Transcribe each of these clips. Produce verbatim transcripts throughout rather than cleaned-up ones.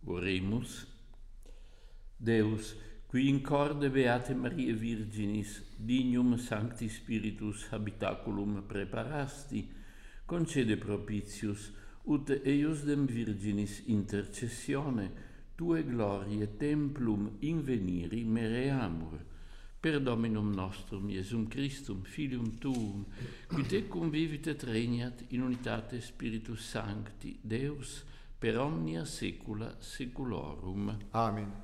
Oremus. Deus, qui in corde beate Mariae Virginis, dignum Sancti Spiritus habitaculum preparasti, concede propitius, ut eius dem Virginis intercessione, tue glorie templum inveniri mereamur, per Dominum nostrum Iesum Christum, Filium Tuum, qui te convivit et regnat in unitate Spiritus Sancti, Deus, per omnia saecula saeculorum. Amen.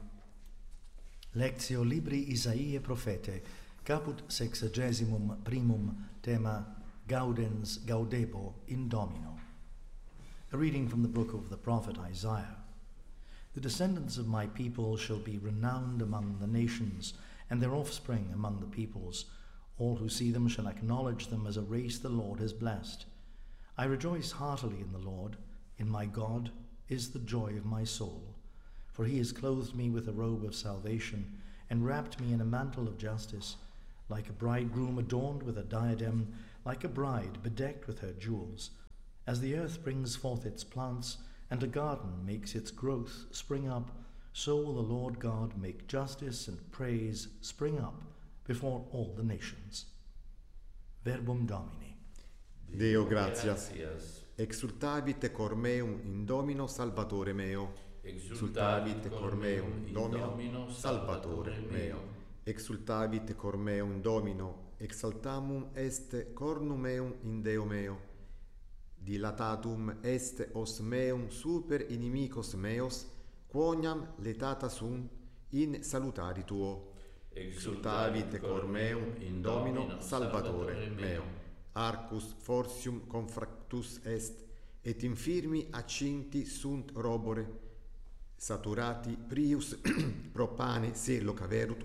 Lectio Libri Isaiae Prophete, caput sexagesimum primum tema Gaudens Gaudebo in Domino. A reading from the book of the prophet Isaiah. The descendants of my people shall be renowned among the nations, and their offspring among the peoples. All who see them shall acknowledge them as a race the Lord has blessed. I rejoice heartily in the Lord. In my God is the joy of my soul. For he has clothed me with a robe of salvation, and wrapped me in a mantle of justice, like a bridegroom adorned with a diadem, like a bride bedecked with her jewels. As the earth brings forth its plants, and a garden makes its growth spring up, so will the Lord God make justice and praise spring up before all the nations. Verbum Domini. Deo gratias. Exultavit cor meum in Domino Salvatore meo. Exultavit cor meum in Domino Salvatore meo. Exultavit cor meum in Domino, exaltamum est cornum meum in Deo meo. Dilatatum est os meum super inimicos meos, quoniam letata sunt in salutari tuo. Exultavit cor meum in Domino Salvatore meo. Arcus fortium confractus est, et infirmi accinti sunt robore. Saturati prius propane se locaverunt,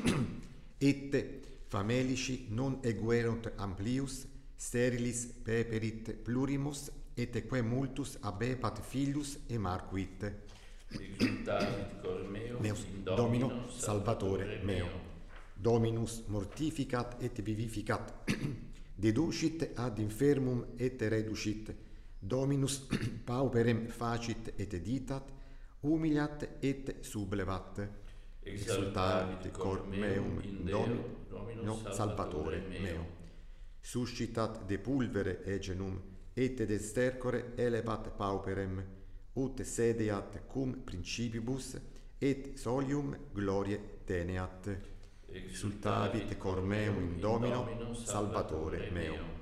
et famelici non eguerunt amplius, sterilis peperit plurimus, et quae multus abepat filius e marcuit. Exultavit cor meum Meus in Domino Domino Salvatore meo. Dominus mortificat et vivificat, deducit ad infermum et reducit, Dominus pauperem facit et ditat, humiliat et sublevat. Exultavit cor meum in Domino Salvatore meo. Suscitat de pulvere egenum, et de stercore elevat pauperem, ut sedeat cum principibus, et solium gloriae teneat. Exultavit cor meum in Domino Salvatore meo.